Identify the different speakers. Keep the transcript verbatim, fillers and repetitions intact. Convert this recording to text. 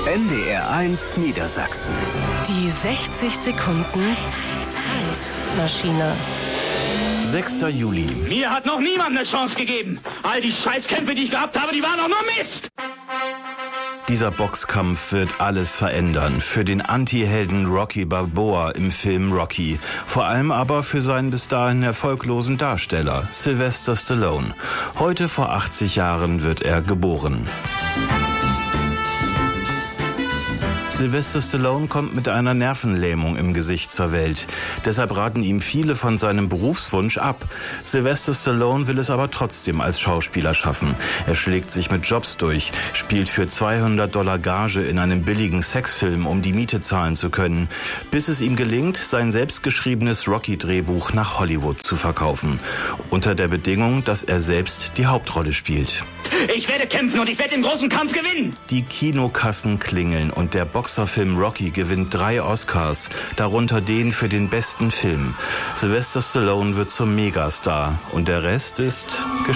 Speaker 1: N D R eins Niedersachsen.
Speaker 2: Die sechzig Sekunden Zeitmaschine.
Speaker 3: sechster Juli.
Speaker 4: Mir hat noch niemand eine Chance gegeben. All die Scheißkämpfe, die ich gehabt habe, die waren doch nur Mist.
Speaker 3: Dieser Boxkampf wird alles verändern. Für den Anti-Helden Rocky Balboa im Film Rocky. Vor allem aber für seinen bis dahin erfolglosen Darsteller, Sylvester Stallone. Heute vor achtzig Jahren wird er geboren. Sylvester Stallone kommt mit einer Nervenlähmung im Gesicht zur Welt. Deshalb raten ihm viele von seinem Berufswunsch ab. Sylvester Stallone will es aber trotzdem als Schauspieler schaffen. Er schlägt sich mit Jobs durch, spielt für zweihundert Dollar Gage in einem billigen Sexfilm, um die Miete zahlen zu können, bis es ihm gelingt, sein selbstgeschriebenes Rocky-Drehbuch nach Hollywood zu verkaufen. Unter der Bedingung, dass er selbst die Hauptrolle spielt.
Speaker 4: Ich werde kämpfen und ich werde den großen Kampf gewinnen.
Speaker 3: Die Kinokassen klingeln und der Boxerfilm Rocky gewinnt drei Oscars, darunter den für den besten Film. Sylvester Stallone wird zum Megastar und der Rest ist Geschichte.